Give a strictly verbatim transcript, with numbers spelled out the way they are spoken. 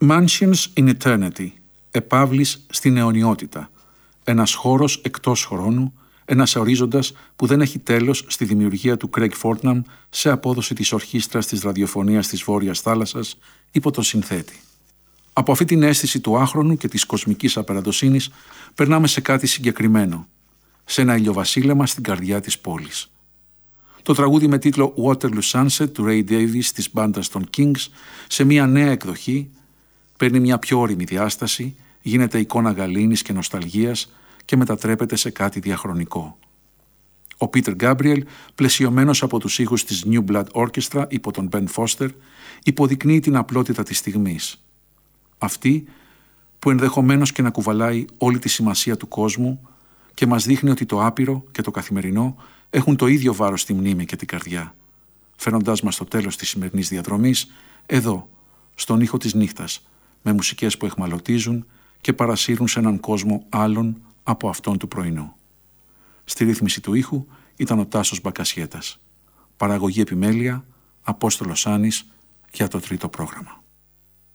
Mansions in Eternity, επαύλης στην αιωνιότητα. Ένας χώρος εκτός χρόνου, ένας ορίζοντας που δεν έχει τέλος στη δημιουργία του Craig Fortnum σε απόδοση της ορχήστρας της ραδιοφωνίας της Βόρειας Θάλασσας υπό τον συνθέτη. Από αυτή την αίσθηση του άχρονου και της κοσμικής απεραντοσύνης περνάμε σε κάτι συγκεκριμένο, σε ένα ηλιοβασίλεμα στην καρδιά της πόλης. Το τραγούδι με τίτλο Waterloo Sunset του Ray Davies της μπάντας των Kings σε μια νέα εκδοχή παίρνει μια πιο όριμη διάσταση, γίνεται εικόνα γαλήνης και νοσταλγίας και μετατρέπεται σε κάτι διαχρονικό. Ο Peter Gabriel, πλαισιωμένος από τους ήχους της New Blood Orchestra υπό τον Ben Foster, υποδεικνύει την απλότητα της στιγμής. Αυτή που ενδεχομένως και να κουβαλάει όλη τη σημασία του κόσμου και μας δείχνει ότι το άπειρο και το καθημερινό έχουν το ίδιο βάρος στη μνήμη και την καρδιά, φέρνοντάς μας στο τέλος της σημερινής διαδρομής, εδώ, στον ήχο της νύχτας, με μουσικές που εχμαλωτίζουν και παρασύρουν σε έναν κόσμο άλλον από αυτόν του πρωινού. Στη ρύθμιση του ήχου ήταν ο Τάσος Μπακασιέτας. Παραγωγή επιμέλεια, Απόστολος Άνης για το τρίτο πρόγραμμα.